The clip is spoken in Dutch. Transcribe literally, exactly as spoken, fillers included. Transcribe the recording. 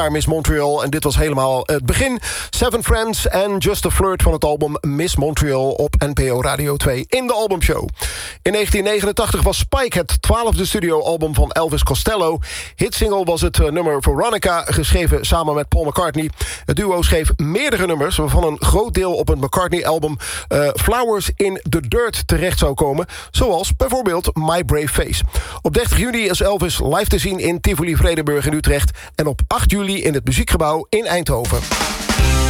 Miss Montreal. En dit was helemaal het begin. Seven Friends and Just a Flirt van het album Miss Montreal op N P O Radio twee in de albumshow. In negentien negenentachtig was Spike het twaalfde studioalbum van Elvis Costello. Hitsingle was het nummer Veronica, geschreven samen met Paul McCartney. Het duo schreef meerdere nummers, waarvan een groot deel op het McCartney-album uh, Flowers in the Dirt terecht zou komen. Zoals bijvoorbeeld My Brave Face. Op dertig juni is Elvis live te zien in Tivoli Vredenburg in Utrecht. En op acht juli in het Muziekgebouw in Eindhoven.